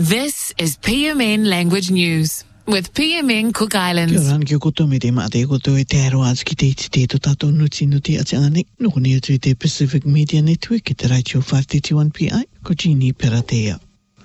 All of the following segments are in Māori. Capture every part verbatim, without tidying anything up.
This is P M N Language News with P M N Cook Islands. Kia ora ki koto me te mate koto e te aroa ki te te te to tato nuti nuti a te ane no ni atu te Pacific Media Network ki te Radio five thirty-one P I ko Gini Peratea.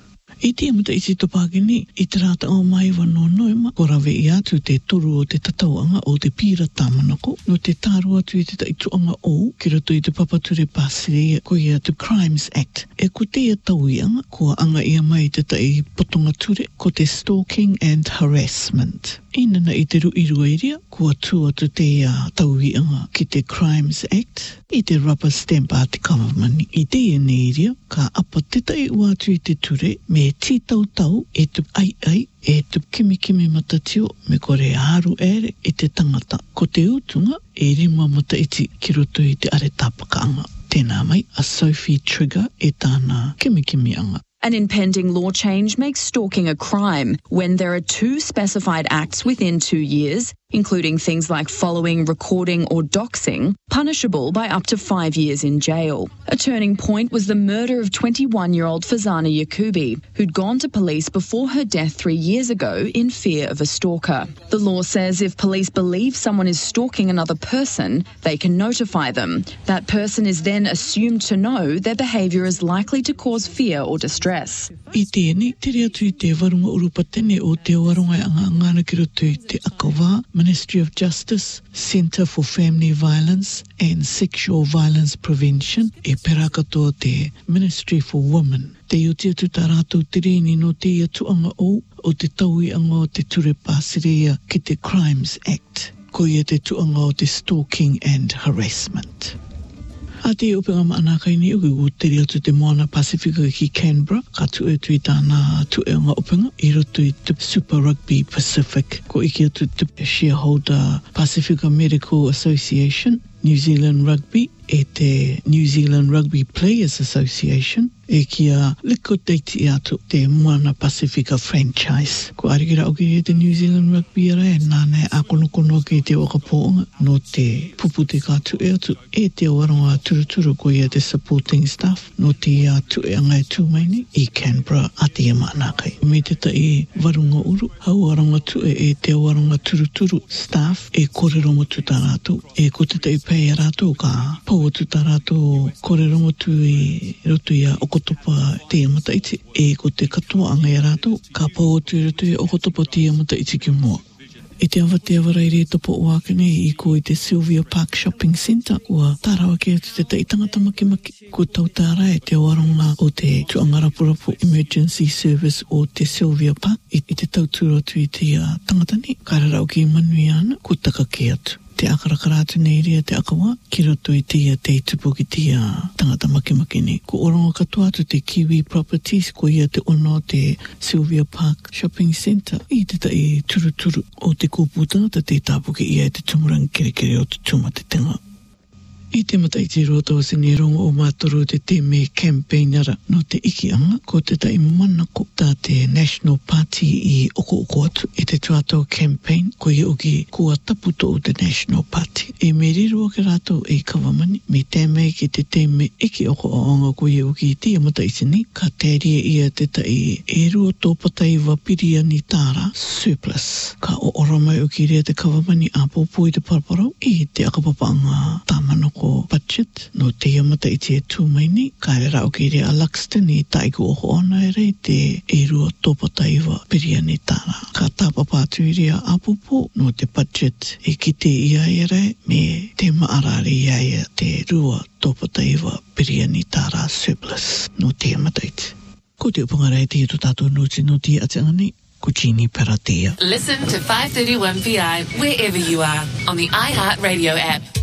I te amuta i te topagini, i te rata o mai wano noema, ko rawe i atu te toru o te tatauanga o te pira tamanako, no te tāru atu i te taituanga o, ki roto i te papature pāsirea, ko i atu Crimes Act. E ko te tauianga, ko anga ia mai te tai potonga ture, ko te stalking and harassment. Inana i te ruirua iria, ko atu atu te uh, tauianga ki te Crimes Act, i te rubber stamp a te government. I te ene iria, ka apa te tai atu i te ture, me ti tau tau e tu ai ai e tu kimi kimi matatio me kore haru ere e te tangata. Ko te utunga e rima mata iti ki roto i te are tapakaanga. Tēnā mai a Sophie Trigger e tāna kimi kimi anga. An impending law change makes stalking a crime when there are two specified acts within two years, including things like following, recording or doxing, punishable by up to five years in jail. A turning point was the murder of twenty-one-year-old Fazana Yakubi, who'd gone to police before her death three years ago in fear of a stalker. The law says if police believe someone is stalking another person, they can notify them. That person is then assumed to know their behaviour is likely to cause fear or distress. I tēnei, tere atu i te warunga urupatene o te warunga anga angana ki roto i te Akawā, Ministry of Justice, Centre for Family Violence and Sexual Violence Prevention, e perakato te Ministry for Women. Te uti atu tā rātou te reni no te atu anga o, o te taui anga o te ture pāsirea ki te Crimes Act, ko ia te tuanga o te stalking and harassment. A te upenga maanakai ni uki u tere atu te moana Pasifika ki Canberra, ka tue atu i tāna tueanga upenga, i roto i te Super Rugby Pacific, ko iki atu te shareholder Pasifika Medical Association, New Zealand Rugby, e te New Zealand Rugby Players Association, e kia liko teiti atu te moana Pasifika franchise. Ko arikira oki e te New Zealand Rugby ara e nāne a konokono ki te wakapoonga no te pupu te kātu e atu e te waronga turuturu ko ia te supporting staff no te atu e anga e tūmaini i Canberra a te manakai. Me te tai warunga uru, hau waronga tu e e te waronga turuturu staff e korero motu tā rātou e ko te tai pēi rātou ka pau atu tā rātou korero motu i roto ia okotopa te amata iti e ko te katoa anga i rātou ka pau atu i roto ia okotopa te amata iti ki mua. I te awa te awaraire topo o akane i ko i te Sylvia Park Shopping Centre ua tārawa ki atu te tai tangata makimaki ko tau tāra e te waronga o te tuanga rapurapu Emergency Service o te Sylvia Park i, i te tautūra atu i te uh, tangata ni kararau ki manui ana ko taka ki atu. Te akarakaratu nei ria te Akawā, ki roto i tia te tupu ki tia tangata makimaki ni. Ko oronga katoa atu te Kiwi Properties, ko ia te ono te Sylvia Park Shopping Centre, i te tai turuturu o te kōpūtanga te tāpuki ia te tumurang kerekere o te tuma te tenga. I te matai te roto o sene rongo o mātoro te te me campaignera no te ikianga ko te tai manako tā te National Party i oko oko atu e te tuato campaign ko i oki kua taputo o te National Party. E me riro ke rato e kawamani me tēmei ki te tēme iki oko o anga ko i oki te matai sene ka tēria ia te tai e rua tōpatai wapiria ni tāra surplus. Ka o oramai oki rea te kawamani a pōpoi te paraparau i te akapapanga tāmanako ko budget no te amata i te tūmaini ka e rao ki rea Luxton i taiku oho ona e rei te e rua tōpataiwa piria ni tāra. Ka tāpapātu i rea apupo no te budget e ki te ia e rei me te maarari ia e te rua tōpataiwa piria ni tāra surplus no te amata i te. Ko te upangarei te i tu tātou nuti no te atangani. Ko Gini Peratea. Listen to five thirty-one P I wherever you are on the iHeartRadio app.